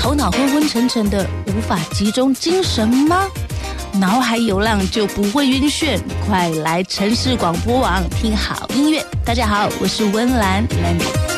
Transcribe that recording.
头脑昏昏沉沉的，无法集中精神吗？脑海有浪就不会晕眩，快来城市广播网听好音乐。大家好，我是温岚 Landy。